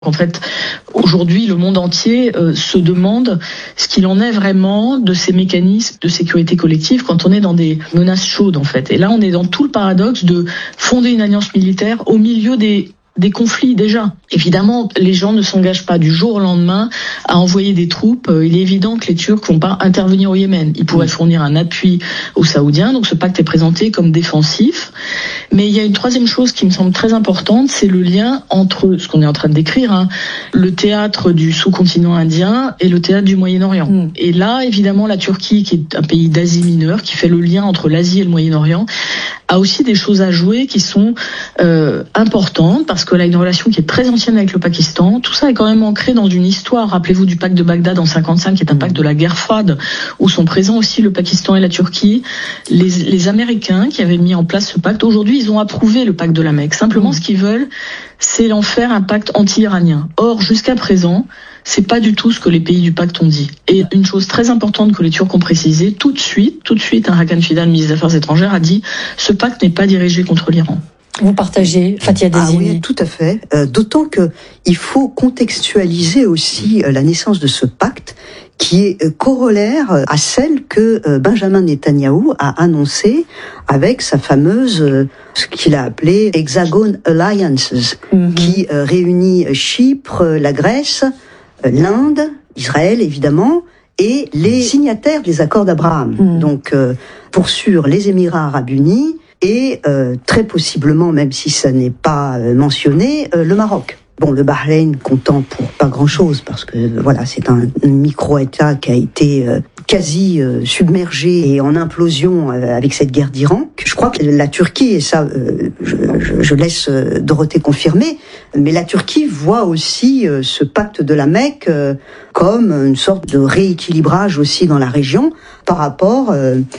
En fait, aujourd'hui, le monde entier se demande ce qu'il en est vraiment de ces mécanismes de sécurité collective quand on est dans des menaces chaudes, en fait. Et là, on est dans tout le paradoxe de fonder une alliance militaire au milieu des conflits déjà. Évidemment, les gens ne s'engagent pas du jour au lendemain à envoyer des troupes. Il est évident que les Turcs vont pas intervenir au Yémen. Ils pourraient fournir un appui aux Saoudiens, donc ce pacte est présenté comme défensif. Mais il y a une troisième chose qui me semble très importante, c'est le lien entre ce qu'on est en train de décrire, le théâtre du sous-continent indien et le théâtre du Moyen-Orient. Et là, évidemment, la Turquie, qui est un pays d'Asie mineure, qui fait le lien entre l'Asie et le Moyen-Orient, a aussi des choses à jouer qui sont importantes, parce qu'elle a une relation qui est très ancienne avec le Pakistan. Tout ça est quand même ancré dans une histoire. Rappelez-vous du pacte de Bagdad en 55, qui est un pacte de la guerre froide, où sont présents aussi le Pakistan et la Turquie. Les Américains qui avaient mis en place ce pacte, aujourd'hui, ils ont approuvé le pacte de la Mecque. Simplement, ce qu'ils veulent, c'est en faire un pacte anti-iranien. Or, jusqu'à présent, c'est pas du tout ce que les pays du pacte ont dit. Et une chose très importante que les Turcs ont précisé, tout de suite, Hakan Fidan, ministre des Affaires étrangères, a dit « ce pacte n'est pas dirigé contre l'Iran ». Vous partagez, Fathia Dezimi? Ah oui, tout à fait. D'autant que il faut contextualiser aussi la naissance de ce pacte, qui est corollaire à celle que Benjamin Netanyahou a annoncée avec sa fameuse, ce qu'il a appelé Hexagon Alliances, qui réunit Chypre, la Grèce, l'Inde, Israël évidemment, et les signataires des accords d'Abraham. Donc, pour sûr, les Émirats arabes unis et très possiblement, même si ça n'est pas mentionné, le Maroc. Bon, le Bahreïn comptant pour pas grand-chose, parce que voilà, c'est un micro-État qui a été quasi submergé et en implosion avec cette guerre d'Iran. Je crois que la Turquie, et ça, je laisse Dorothée confirmer, mais la Turquie voit aussi ce pacte de la Mecque comme une sorte de rééquilibrage aussi dans la région par rapport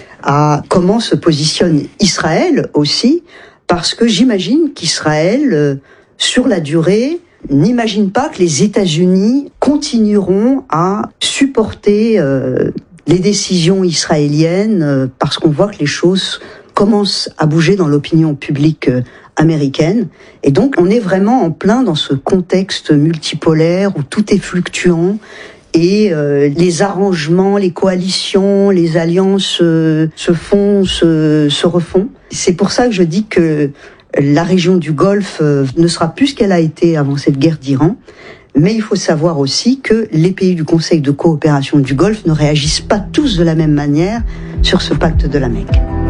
à comment se positionne Israël aussi, parce que j'imagine qu'Israël, sur la durée, n'imagine pas que les États-Unis continueront à supporter les décisions israéliennes parce qu'on voit que les choses commencent à bouger dans l'opinion publique américaine. Et donc, on est vraiment en plein dans ce contexte multipolaire où tout est fluctuant et les arrangements, les coalitions, les alliances se font, se refont. C'est pour ça que je dis que la région du Golfe ne sera plus ce qu'elle a été avant cette guerre d'Iran. Mais il faut savoir aussi que les pays du Conseil de coopération du Golfe ne réagissent pas tous de la même manière sur ce pacte de la Mecque.